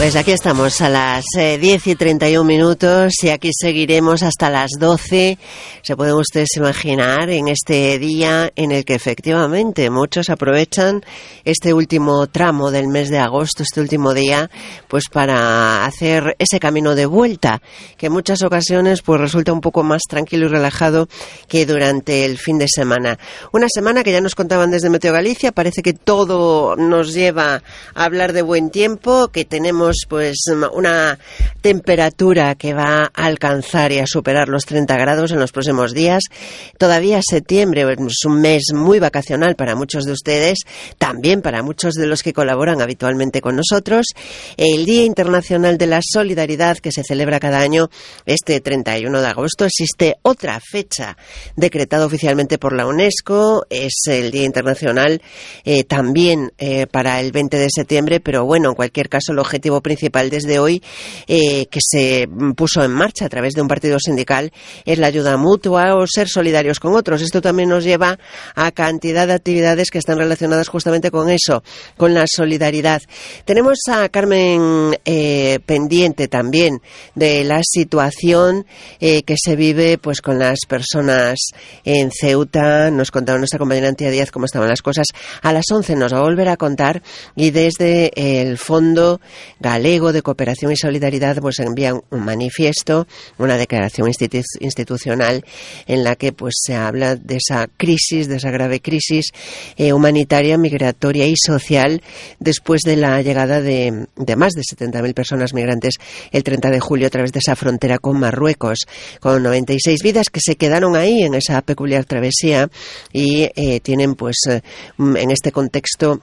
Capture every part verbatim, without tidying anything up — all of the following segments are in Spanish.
Pues aquí estamos a las eh, diez y treinta y un minutos y aquí seguiremos hasta las doce. Se pueden ustedes imaginar en este día en el que efectivamente muchos aprovechan este último tramo del mes de agosto, este último día, pues para hacer ese camino de vuelta, que en muchas ocasiones pues resulta un poco más tranquilo y relajado que durante el fin de semana. Una semana que ya nos contaban desde Meteo Galicia, parece que todo nos lleva a hablar de buen tiempo, que tenemos pues una temperatura que va a alcanzar y a superar los treinta grados en los próximos días. Todavía septiembre es un mes muy vacacional para muchos de ustedes, también para muchos de los que colaboran habitualmente con nosotros. El Día Internacional de la Solidaridad, que se celebra cada año este treinta y uno de agosto, existe otra fecha decretada oficialmente por la UNESCO, es el Día Internacional eh, también eh, para el veinte de septiembre, pero bueno, en cualquier caso el objetivo principal desde hoy eh, que se puso en marcha a través de un partido sindical es la ayuda mutua o ser solidarios con otros. Esto también nos lleva a cantidad de actividades que están relacionadas justamente con eso, con la solidaridad. Tenemos a Carmen eh, pendiente también de la situación eh, que se vive pues con las personas en Ceuta. Nos contaba nuestra compañera Antía Díaz cómo estaban las cosas. A las once nos va a volver a contar y desde el Fondo Galego de Cooperación y Solidaridad pues envían un manifiesto, una declaración institu- institucional en la que pues se habla de esa crisis, de esa grave crisis eh, humanitaria, migratoria y social después de la llegada de, de más de setenta mil personas migrantes el treinta de julio a través de esa frontera con Marruecos, con noventa y seis vidas que se quedaron ahí en esa peculiar travesía y eh, tienen pues eh, en este contexto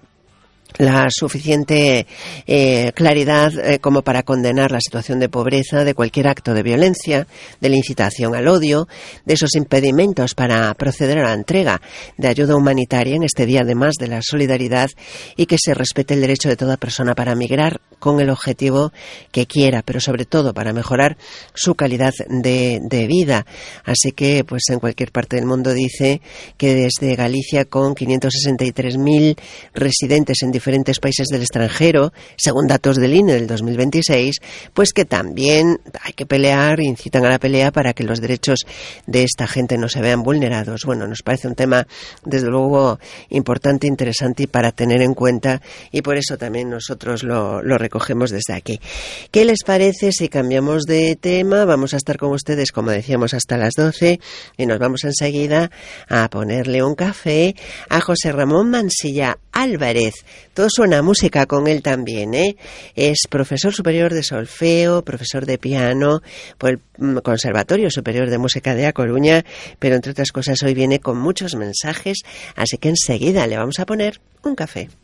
la suficiente eh, claridad eh, como para condenar la situación de pobreza, de cualquier acto de violencia, de la incitación al odio, de esos impedimentos para proceder a la entrega de ayuda humanitaria en este día además de la solidaridad y que se respete el derecho de toda persona para migrar con el objetivo que quiera, pero sobre todo para mejorar su calidad de, de vida. Así que pues en cualquier parte del mundo dice que desde Galicia con quinientos sesenta y tres mil residentes en diferentes países del extranjero, según datos del I N E del dos mil veintiséis, pues que también hay que pelear, incitan a la pelea para que los derechos de esta gente no se vean vulnerados. Bueno, nos parece un tema desde luego importante, interesante y para tener en cuenta y por eso también nosotros lo, lo recogemos desde aquí. ¿Qué les parece si cambiamos de tema? Vamos a estar con ustedes, como decíamos, hasta las doce y nos vamos enseguida a ponerle un café a José Ramón Mansilla Álvarez. Todo suena a música con él también, ¿eh? Es profesor superior de solfeo, profesor de piano por el Conservatorio Superior de Música de A Coruña, pero entre otras cosas hoy viene con muchos mensajes, así que enseguida le vamos a poner un café.